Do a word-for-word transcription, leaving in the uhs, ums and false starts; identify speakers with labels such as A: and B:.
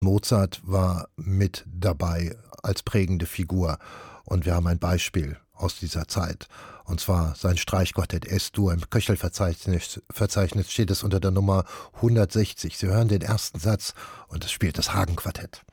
A: Mozart war mit dabei als prägende Figur und wir haben ein Beispiel aus dieser Zeit. Und zwar sein Streichquartett Es-Dur. Im Köchelverzeichnis Verzeichnis steht es unter der Nummer hundertsechzig. Sie hören den ersten Satz und es spielt das Hagen-Quartett.